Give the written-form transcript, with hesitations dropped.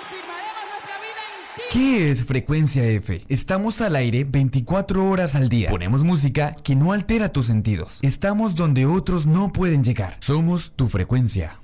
¿Qué es Frecuencia F? Estamos al aire 24 horas al día. Ponemos música que no altera tus sentidos. Estamos donde otros no pueden llegar. Somos tu frecuencia.